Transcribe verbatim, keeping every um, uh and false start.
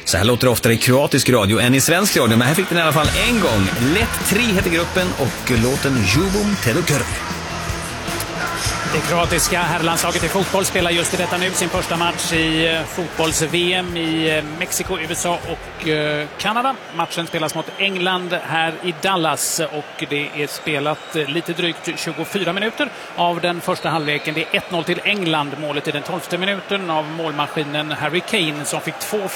Så här låter det oftare i kroatisk radio än i svensk radio, men här fick den i alla fall en gång. Lätt tre heter gruppen och låten Jubum Tedokör. Det kroatiska herrlandslaget i fotboll spelar just i detta nu sin första match i fotbolls-V M i Mexiko, U S A och Kanada. Matchen spelas mot England här i Dallas och det är spelat lite drygt tjugofyra minuter av den första halvleken. Det är ett noll till England, målet i den tolfte minuten av målmaskinen Harry Kane som fick två